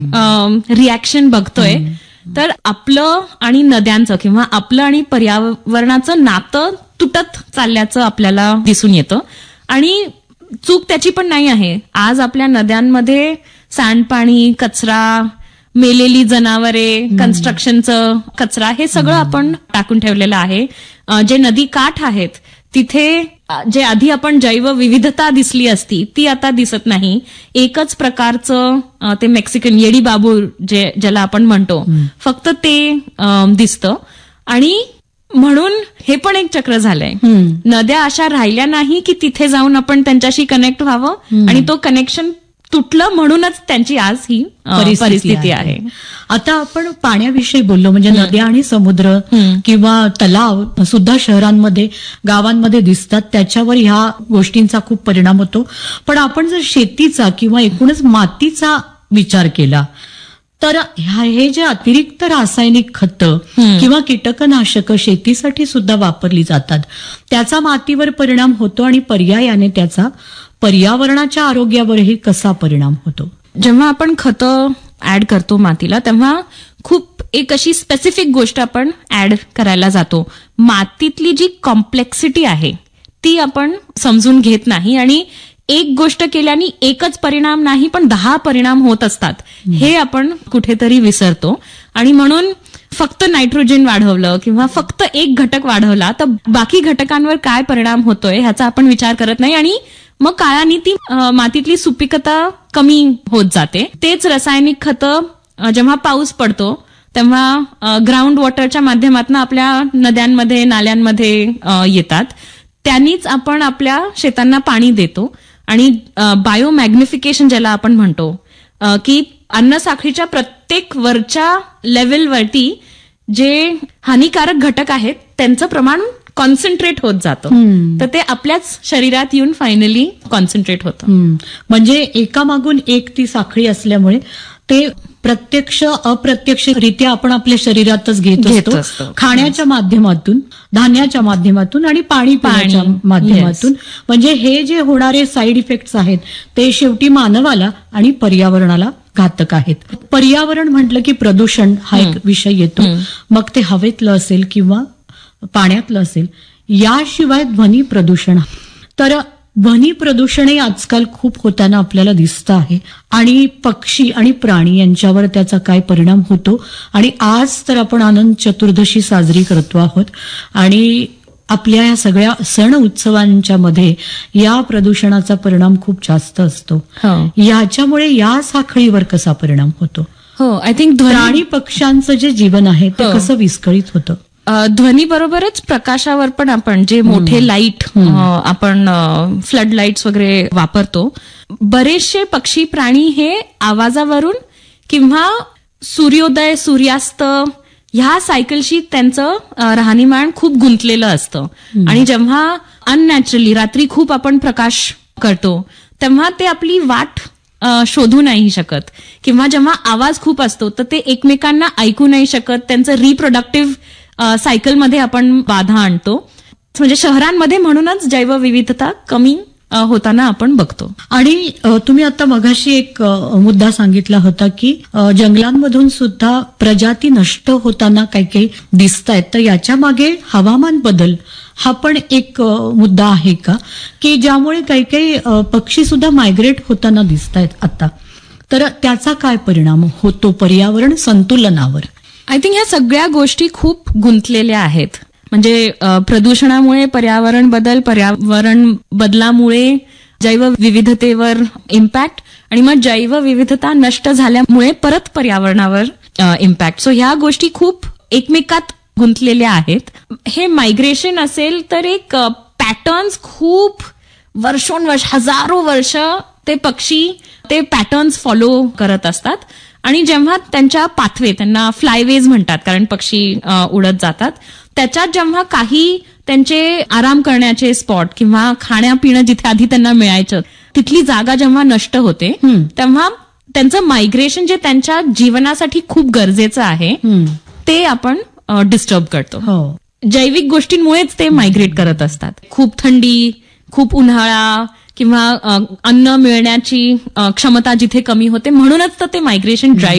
Reaction बघतोय, तर आपलं आणि नद्यांचं किंवा आपलं आणि पर्यावरणाचं नातं तुटत चालल्याचं आपल्याला दिसून येतं. आणि चूक त्याची पण नाही आहे. आज आपल्या नद्यांमध्ये सांडपाणी, कचरा, मेलेली जनावरे, कन्स्ट्रक्शनचं कचरा, हे सगळं आपण टाकून ठेवलेलं आहे. जे नदी काठ आहेत तिथे जे आधी आपण जैवविविधता दिसली असती ती आता दिसत नाही. एकच प्रकारचं ते मेक्सिकन येडी बाबू ज्याला आपण म्हणतो, फक्त ते दिसतं. आणि म्हणून हे पण एक चक्र झालंय. नद्या अशा राहिल्या नाही की तिथे जाऊन आपण त्यांच्याशी कनेक्ट व्हावं, आणि तो कनेक्शन तुटलं म्हणूनच त्यांची आज ही परिस्थिती आहे. आता आपण पाण्याविषयी बोललो, म्हणजे नद्या आणि समुद्र किंवा तलाव सुद्धा शहरांमध्ये, गावांमध्ये दिसतात. त्याच्यावर ह्या गोष्टींचा खूप परिणाम होतो. पण आपण जर शेतीचा किंवा एकूणच मातीचा विचार केला तर हे जे अतिरिक्त रासायनिक खतं किंवा कीटकनाशकं शेतीसाठी सुद्धा वापरली जातात, त्याचा मातीवर परिणाम होतो आणि पर्यायाने त्याचा पर्यावरणाच्या आरोग्यावरही कसा परिणाम होतो? जेव्हा आपण खतं ऍड करतो मातीला, तेव्हा खूप एक अशी स्पेसिफिक गोष्ट आपण ऍड करायला जातो. मातीतली जी कॉम्प्लेक्सिटी आहे ती आपण समजून घेत नाही, आणि एक गोष्ट केल्याने एकच परिणाम नाही पण 10 परिणाम होत असतात हे आपण कुठेतरी विसरतो. आणि म्हणून फक्त नायट्रोजन वाढवलं किंवा फक्त एक घटक वाढवला तर बाकी घटकांवर काय परिणाम होतोय ह्याचा आपण विचार करत नाही, आणि मग काळाने ती मातीतली सुपीकता कमी होत जाते. तेच रासायनिक खतं जेव्हा पाऊस पडतो तेव्हा ग्राउंड वॉटरच्या माध्यमातून आपल्या नद्यांमध्ये, नाल्यांमध्ये येतात. त्यांनीच आपण आपल्या शेतांना पाणी देतो. आणि बायोमॅग्निफिकेशन ज्याला आपण म्हणतो, की अन्नसाखळीच्या प्रत्येक वरच्या लेव्हलवरती जे हानिकारक घटक आहेत त्यांचं प्रमाण कॉन्सन्ट्रेट होत जातं, तर ते आपल्याच शरीरात येऊन फायनली कॉन्सन्ट्रेट होतं. म्हणजे एकामागून एक ती साखळी असल्यामुळे ते प्रत्यक्ष अप्रत्यक्षरित्या आपण आपल्या शरीरातच घेत असतो. खाण्याच्या माध्यमातून, धान्याच्या माध्यमातून आणि पाणी पिण्याच्या माध्यमातून. म्हणजे हे जे होणारे साईड इफेक्ट्स आहेत ते शेवटी मानवाला आणि पर्यावरणाला घातक आहेत. पर्यावरण म्हटलं की प्रदूषण हा एक विषय येतो. मग ते हवेतलं असेल किंवा पाण्यातलं असेल. याशिवाय ध्वनी प्रदूषण. तर ध्वनी प्रदूषणही आजकाल खूप होताना आपल्याला दिसतं आहे, आणि पक्षी आणि प्राणी यांच्यावर त्याचा काय परिणाम होतो. आणि आज तर आपण आनंद चतुर्दशी साजरी करतो आहोत, आणि आपल्या या सगळ्या सण उत्सवांच्या मध्ये या प्रदूषणाचा परिणाम खूप जास्त असतो. याच्यामुळे या साखळीवर कसा परिणाम होतो? आय थिंक प्राणी पक्ष्यांचं जे जीवन आहे ते कसं विस्कळीत होतं? ध्वनी बरोबरच प्रकाशावर पण आपण जे मोठे लाईट आपण फ्लड लाईट्स वगैरे वापरतो, बरेचसे पक्षी प्राणी हे आवाजावरून किंवा सूर्योदय, सूर्यास्त ह्या सायकलशी त्यांचं राहणीमान खूप गुंतलेलं असतं. आणि जेव्हा अननॅचरली रात्री खूप आपण प्रकाश करतो तेव्हा ते आपली वाट शोधू नाही शकत, किंवा जेव्हा आवाज खूप असतो तर ते एकमेकांना ऐकू नाही शकत. त्यांचं रिप्रोडक्टिव्ह सायकलमध्ये आपण बाधा आणतो. म्हणजे शहरांमध्ये म्हणूनच जैवविविधता कमी होताना आपण बघतो. आणि तुम्ही आता मगाशी एक मुद्दा सांगितला होता की जंगलांमधून सुद्धा प्रजाती नष्ट होताना काही काही दिसत आहेत. तर याच्या मागे हवामान बदल हा पण एक मुद्दा आहे का, की ज्यामुळे काही काही पक्षी सुद्धा मायग्रेट होताना दिसत आहेत आता, तर त्याचा काय परिणाम होतो पर्यावरण संतुलनावर? आय थिंक ह्या सगळ्या गोष्टी खूप गुंतलेल्या आहेत. म्हणजे प्रदूषणामुळे पर्यावरण बदलामुळे जैवविविधतेवर इम्पॅक्ट, आणि मग जैवविविधता नष्ट झाल्यामुळे परत पर्यावरणावर इम्पॅक्ट. सो ह्या गोष्टी खूप एकमेकात गुंतलेल्या आहेत. हे मायग्रेशन असेल तर एक पॅटर्न्स खूप वर्षोनवर्ष, हजारो वर्ष ते पक्षी ते पॅटर्न्स फॉलो करत असतात. आणि जेव्हा त्यांच्या पाथवे, त्यांना फ्लायवेज म्हणतात कारण पक्षी उडत जातात, त्याच्यात जेव्हा काही त्यांचे आराम करण्याचे स्पॉट किंवा खाण्यापिणं जिथे आधी त्यांना मिळायचं तिथली जागा जेव्हा नष्ट होते तेव्हा त्यांचं मायग्रेशन जे त्यांच्या जीवनासाठी खूप गरजेचं आहे ते आपण डिस्टर्ब करतो. जैविक गोष्टींमुळेच ते मायग्रेट करत असतात. खूप थंडी, खूप उन्हाळा किंवा अन्न मिळण्याची क्षमता जिथे कमी होते म्हणूनच तर ते मायग्रेशन ड्राईव्ह